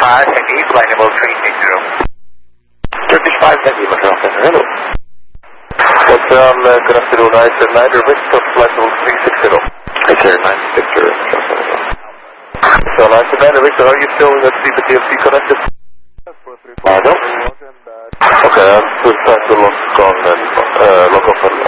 Heavy, flight level 360. Turkish 5 Heavy, Macau Center, hello. Hotel, good afternoon, I-79, Victor, flight level 360. I-79, Victor, Macau Center. So, I-79, Victor, are you still in the CBTFC connected? No. Okay, I'm still trying to lock on and lock off and